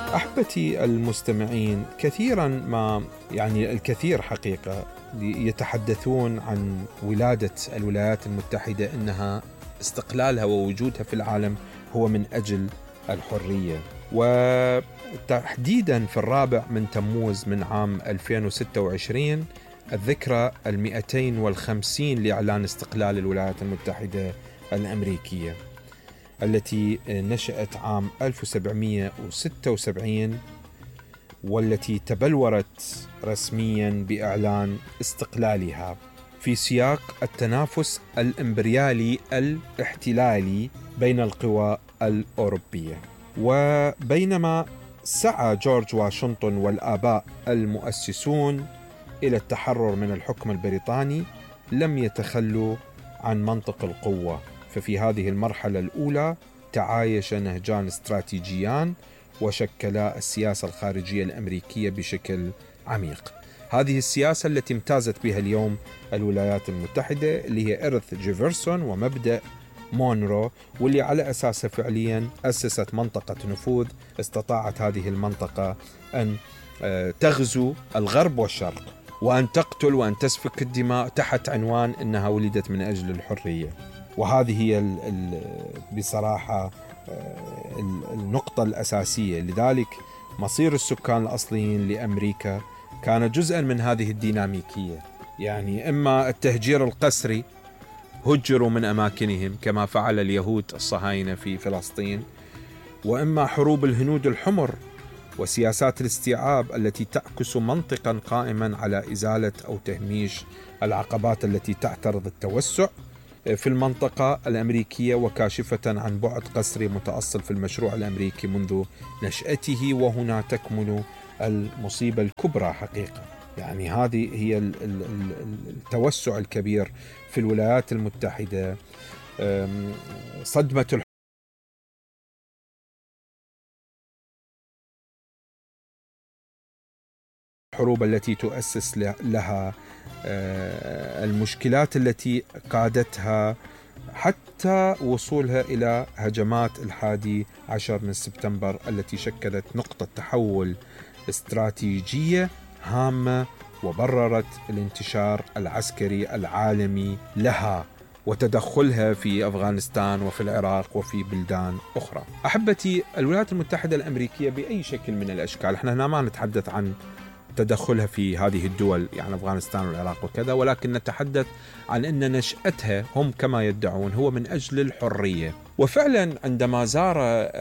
أحبتي المستمعين، كثيرا ما الكثير حقيقة يتحدثون عن ولادة الولايات المتحدة أنها استقلالها ووجودها في العالم هو من أجل الحرية، وتحديدا في 4 تموز من عام 2026 الذكرى 250 لإعلان استقلال الولايات المتحدة الأمريكية التي نشأت عام 1776 والتي تبلورت رسميا بإعلان استقلالها في سياق التنافس الإمبريالي الاحتلالي بين القوى الأوروبية. وبينما سعى جورج واشنطن والآباء المؤسسون إلى التحرر من الحكم البريطاني، لم يتخلوا عن منطق القوة. ففي هذه المرحلة الأولى تعايش نهجان استراتيجيان وشكلا السياسة الخارجية الأمريكية بشكل عميق. هذه السياسة التي امتازت بها اليوم الولايات المتحدة اللي هي إرث جيفرسون ومبدأ مونرو، واللي على أساسه فعليا أسست منطقة نفوذ استطاعت هذه المنطقة أن تغزو الغرب والشرق وأن تقتل وأن تسفك الدماء تحت عنوان أنها ولدت من أجل الحرية. وهذه هي بصراحة النقطة الأساسية. لذلك مصير السكان الأصليين لأمريكا كان جزءا من هذه الديناميكية، يعني إما التهجير القسري، هجروا من أماكنهم كما فعل اليهود الصهاينة في فلسطين، وإما حروب الهنود الحمر وسياسات الاستيعاب التي تعكس منطقا قائما على إزالة أو تهميش العقبات التي تعترض التوسع في المنطقة الأمريكية، وكاشفة عن بعد قسري متأصل في المشروع الأمريكي منذ نشأته. وهنا تكمن المصيبة الكبرى حقيقة، يعني هذه هي التوسع الكبير في الولايات المتحدة، صدمة الحروب التي تؤسس لها، المشكلات التي قادتها حتى وصولها إلى هجمات 11 سبتمبر التي شكلت نقطة تحول استراتيجية هامة وبررت الانتشار العسكري العالمي لها وتدخلها في أفغانستان وفي العراق وفي بلدان أخرى. أحبتي، الولايات المتحدة الأمريكية بأي شكل من الأشكال، احنا هنا ما نتحدث عن تدخلها في هذه الدول يعني أفغانستان والعراق وكذا، ولكن نتحدث عن أن نشأتها هم كما يدعون هو من أجل الحرية. وفعلا عندما زار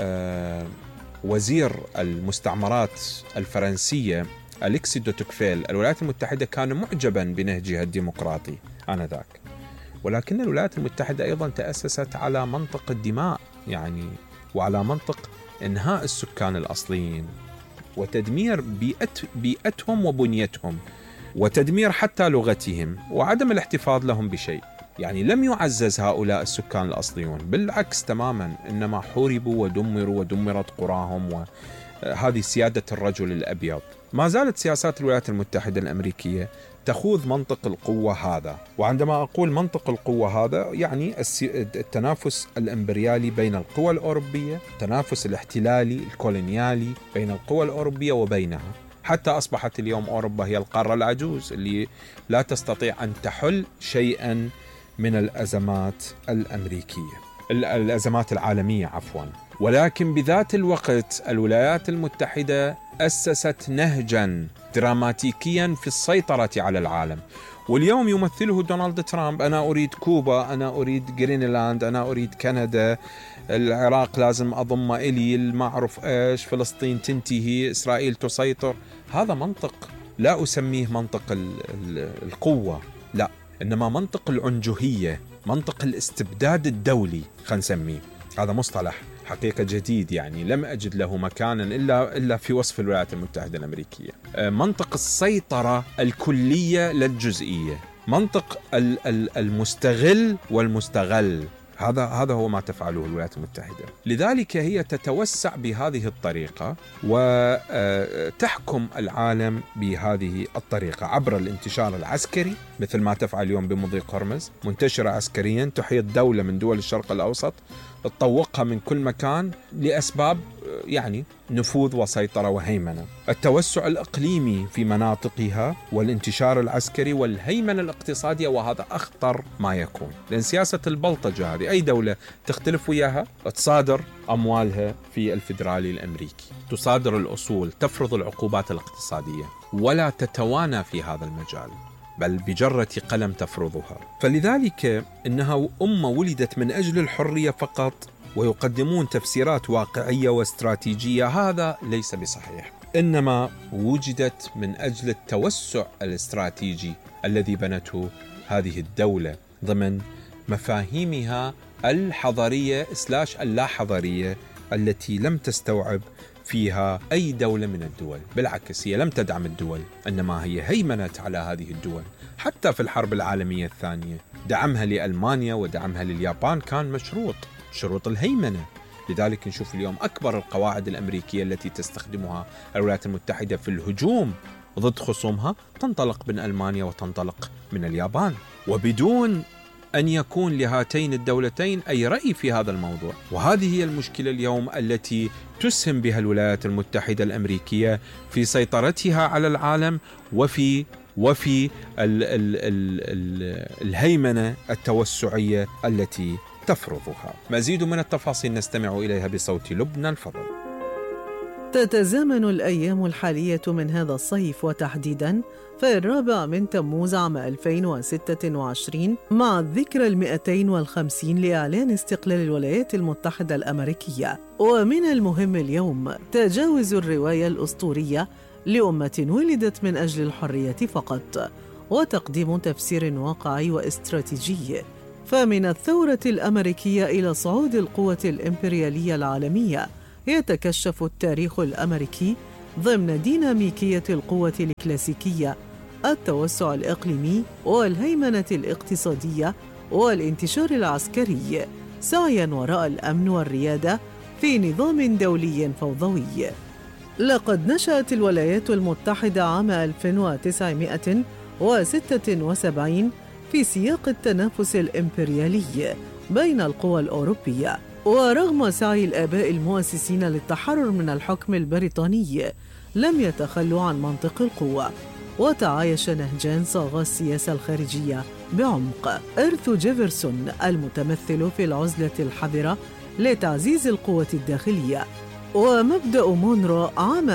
وزير المستعمرات الفرنسية أليكسي دو توكفيل الولايات المتحدة كان معجبا بنهجها الديمقراطي آنذاك، ولكن الولايات المتحدة أيضا تأسست على منطق الدماء، يعني وعلى منطق إنهاء السكان الأصليين وتدمير بيئتهم وبنيتهم وتدمير حتى لغتهم وعدم الاحتفاظ لهم بشيء. يعني لم يعزز هؤلاء السكان الأصليون، بالعكس تماما، إنما حوربوا ودمروا ودمرت قراهم، وهذه سيادة الرجل الأبيض. ما زالت سياسات الولايات المتحدة الأمريكية تخوض منطق القوة هذا. وعندما أقول منطق القوة هذا يعني التنافس الإمبريالي بين القوى الأوروبية، التنافس الاحتلالي الكولونيالي بين القوى الأوروبية وبينها، حتى أصبحت اليوم أوروبا هي القارة العجوز اللي لا تستطيع أن تحل شيئا من الأزمات الأمريكية، الأزمات العالمية عفوا. ولكن بذات الوقت الولايات المتحدة أسست نهجا دراماتيكيا في السيطرة على العالم، واليوم يمثله دونالد ترامب. أنا أريد كوبا، أنا أريد جرينلاند، أنا أريد كندا، العراق لازم أضم إلي، ما أعرف إيش، فلسطين تنتهي، إسرائيل تسيطر. هذا منطق لا أسميه منطق القوة، لا، إنما منطق العنجهية، منطق الاستبداد الدولي خلينا نسميه. هذا مصطلح حقيقة جديد، يعني لم أجد له مكانا إلا في وصف الولايات المتحدة الأمريكية. منطق السيطرة الكلية للجزئية، منطق المستغل والمستغل، هذا هو ما تفعله الولايات المتحدة. لذلك هي تتوسع بهذه الطريقة وتحكم العالم بهذه الطريقة عبر الانتشار العسكري، مثل ما تفعل اليوم بمضيق هرمز، منتشرة عسكريا، تحيط دولة من دول الشرق الأوسط تطوقها من كل مكان لأسباب يعني نفوذ وسيطرة وهيمنة. التوسع الإقليمي في مناطقها والانتشار العسكري والهيمنة الاقتصادية، وهذا أخطر ما يكون، لأن سياسة البلطجة هذه أي دولة تختلف وياها تصادر أموالها في الفيدرالي الأمريكي، تصادر الأصول، تفرض العقوبات الاقتصادية ولا تتوانى في هذا المجال، بل بجرة قلم تفرضها. فلذلك إنها أمة ولدت من أجل الحرية فقط، ويقدمون تفسيرات واقعية واستراتيجية، هذا ليس بصحيح. إنما وجدت من أجل التوسع الاستراتيجي الذي بنته هذه الدولة ضمن مفاهيمها الحضارية / اللا حضارية التي لم تستوعب فيها أي دولة من الدول. بالعكس، هي لم تدعم الدول، إنما هي هيمنت على هذه الدول. حتى في الحرب العالمية الثانية دعمها لألمانيا ودعمها لليابان كان شروط الهيمنة. لذلك نشوف اليوم أكبر القواعد الأمريكية التي تستخدمها الولايات المتحدة في الهجوم ضد خصومها تنطلق من ألمانيا وتنطلق من اليابان، وبدون أن يكون لهاتين الدولتين أي رأي في هذا الموضوع. وهذه هي المشكلة اليوم التي تسهم بها الولايات المتحدة الأمريكية في سيطرتها على العالم وفي الهيمنة التوسعية التي تفرضها. مزيد من التفاصيل نستمع إليها بصوت لبنى الفضل. تتزامن الأيام الحالية من هذا الصيف، وتحديداً في 4 تموز عام 2026 مع الذكرى 250 لإعلان استقلال الولايات المتحدة الأمريكية. ومن المهم اليوم تجاوز الرواية الأسطورية لأمة ولدت من أجل الحرية فقط، وتقديم تفسير واقعي واستراتيجي. فمن الثورة الأمريكية إلى صعود القوة الإمبريالية العالمية يتكشف التاريخ الأمريكي ضمن ديناميكية القوة الكلاسيكية، التوسع الإقليمي والهيمنة الاقتصادية والانتشار العسكري، سعياً وراء الأمن والريادة في نظام دولي فوضوي. لقد نشأت الولايات المتحدة عام 1976 في سياق التنافس الإمبريالي بين القوى الأوروبية، ورغم سعي الآباء المؤسسين للتحرر من الحكم البريطاني لم يتخلوا عن منطق القوة، وتعايش نهجان صاغا السياسة الخارجية بعمق. إرث جيفرسون المتمثل في العزلة الحذرة لتعزيز القوة الداخلية، ومبدأ مونرو عام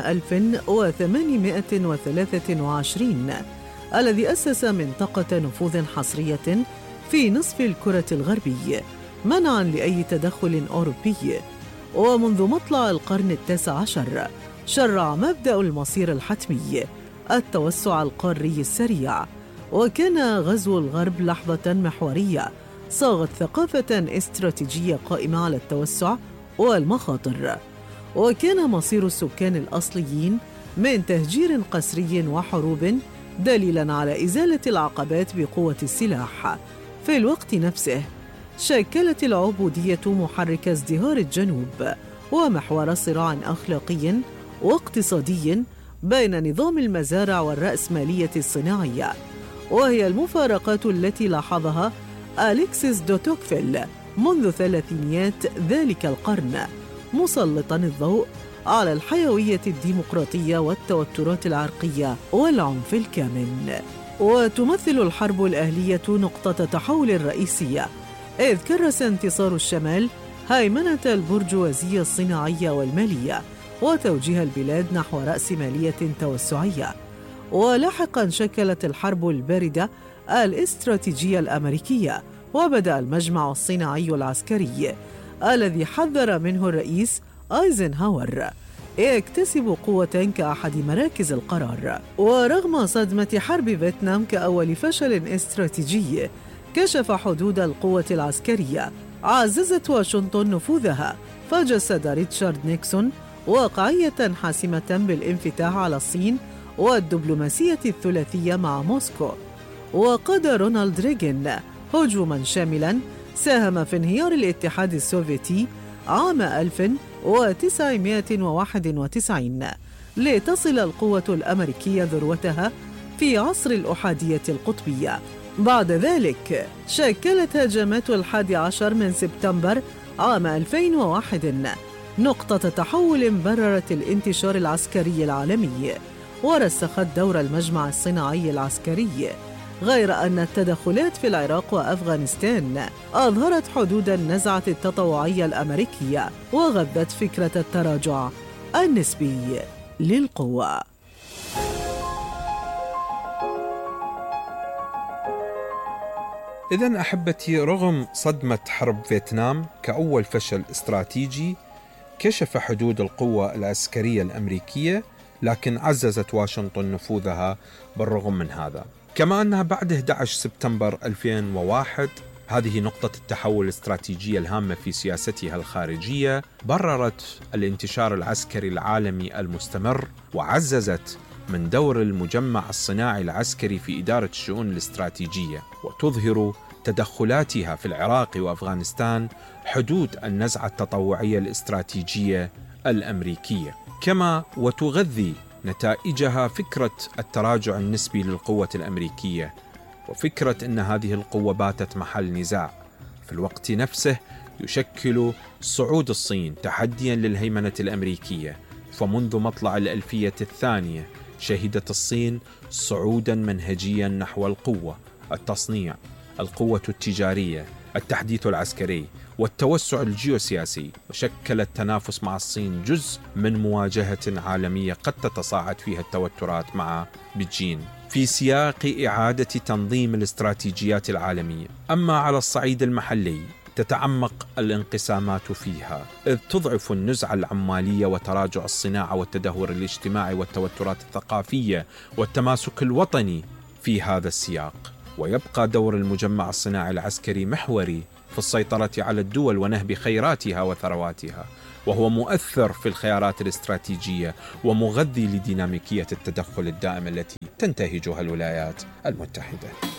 1823 الذي أسس منطقة نفوذ حصرية في نصف الكرة الغربي منعاً لأي تدخل أوروبي. ومنذ مطلع القرن 19 شرع مبدأ المصير الحتمي، التوسع القاري السريع، وكان غزو الغرب لحظة محورية صاغت ثقافة استراتيجية قائمة على التوسع والمخاطر. وكان مصير السكان الأصليين من تهجير قسري وحروب دليلاً على إزالة العقبات بقوة السلاح. في الوقت نفسه شكلت العبودية محرك ازدهار الجنوب ومحور صراع أخلاقي واقتصادي بين نظام المزارع والرأسمالية الصناعية، وهي المفارقات التي لاحظها أليكسيس دو توكفيل منذ ثلاثينيات ذلك القرن، مسلطاً الضوء على الحيوية الديمقراطية والتوترات العرقية والعنف الكامن. وتمثل الحرب الأهلية نقطة تحول رئيسية، إذ كرس انتصار الشمال هيمنة البرجوازية الصناعية والمالية وتوجيه البلاد نحو رأسمالية توسعية. ولاحقاً شكلت الحرب الباردة الاستراتيجية الأمريكية، وبدأ المجمع الصناعي العسكري الذي حذر منه الرئيس أيزنهاور يكتسب قوة كأحد مراكز القرار. ورغم صدمة حرب فيتنام كأول فشل استراتيجي كشف حدود القوة العسكرية، عززت واشنطن نفوذها، فجسد ريتشارد نيكسون واقعية حاسمة بالانفتاح على الصين والدبلوماسية الثلاثية مع موسكو. وقاد رونالد ريغان هجوماً شاملاً ساهم في انهيار الاتحاد السوفيتي عام 1991 لتصل القوة الأمريكية ذروتها في عصر الأحادية القطبية. بعد ذلك شكلت هجمات 11 من سبتمبر عام 2001 نقطة تحول بررت الانتشار العسكري العالمي ورسخت دور المجمع الصناعي العسكري، غير أن التدخلات في العراق وأفغانستان أظهرت حدود النزعة التطوعية الأمريكية وغذت فكرة التراجع النسبي للقوة. إذن أحبتي، رغم صدمة حرب فيتنام كأول فشل استراتيجي كشف حدود القوة العسكرية الأمريكية، لكن عززت واشنطن نفوذها بالرغم من هذا. كما أنها بعد 11 سبتمبر 2001 هذه نقطة التحول الاستراتيجية الهامة في سياستها الخارجية، بررت الانتشار العسكري العالمي المستمر وعززت من دور المجمع الصناعي العسكري في إدارة الشؤون الاستراتيجية، وتظهر تدخلاتها في العراق وأفغانستان حدود النزعة التطوعية الاستراتيجية الأمريكية، كما وتغذي نتائجها فكرة التراجع النسبي للقوة الأمريكية، وفكرة أن هذه القوة باتت محل نزاع. في الوقت نفسه يشكل صعود الصين تحديا للهيمنة الأمريكية، فمنذ مطلع الألفية الثانية شهدت الصين صعودا منهجيا نحو القوة، التصنيع، القوة التجارية، التحديث العسكري والتوسع الجيوسياسي، وشكل التنافس مع الصين جزء من مواجهة عالمية قد تتصاعد فيها التوترات مع بكين في سياق إعادة تنظيم الاستراتيجيات العالمية. أما على الصعيد المحلي تتعمق الانقسامات فيها، إذ تضعف النزعة العمالية وتراجع الصناعة والتدهور الاجتماعي والتوترات الثقافية والتماسك الوطني في هذا السياق. ويبقى دور المجمع الصناعي العسكري محوري في السيطرة على الدول ونهب خيراتها وثرواتها، وهو مؤثر في الخيارات الاستراتيجية ومغذي لديناميكية التدخل الدائم التي تنتهجها الولايات المتحدة.